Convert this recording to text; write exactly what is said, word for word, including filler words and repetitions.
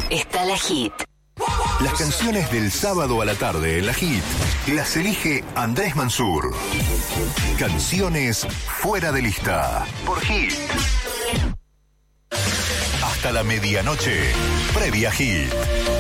está la Hit. Las canciones del sábado a la tarde en la Hit las elige Andrés Mansur. Canciones fuera de lista por Hit. Hasta la medianoche, previa Hit.